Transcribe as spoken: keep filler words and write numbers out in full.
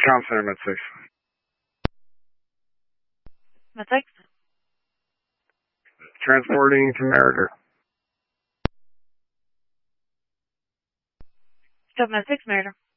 Com Center, Med six. Med six? Transporting to Meritor. Med six, Meritor.